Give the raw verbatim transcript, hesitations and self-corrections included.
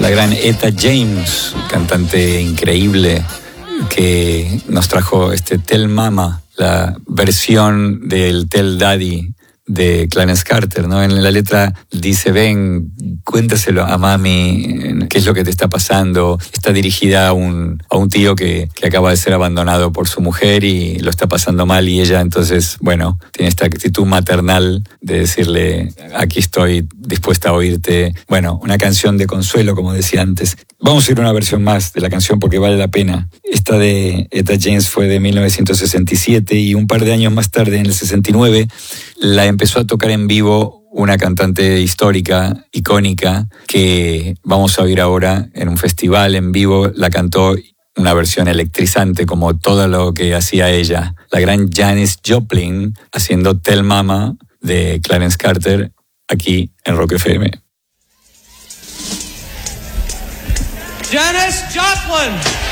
la gran Etta James, cantante increíble que nos trajo este Tell Mama, la versión del Tell Daddy de Clarence Carter, ¿no? En la letra dice: ven, cuéntaselo a mami, qué es lo que te está pasando. Está dirigida a un, a un tío que, que acaba de ser abandonado por su mujer y lo está pasando mal, y ella entonces, bueno, tiene esta actitud maternal de decirle: aquí estoy dispuesta a oírte. Bueno, una canción de consuelo, como decía antes. Vamos a ir a una versión más de la canción porque vale la pena. Esta de Etta James fue de mil novecientos sesenta y siete, y un par de años más tarde, en el sesenta y nueve, la empezó a tocar en vivo una cantante histórica, icónica, que vamos a oír ahora en un festival en vivo. La cantó una versión electrizante, como todo lo que hacía ella. La gran Janis Joplin haciendo Tell Mama de Clarence Carter, aquí en Rock F M. Janis Joplin!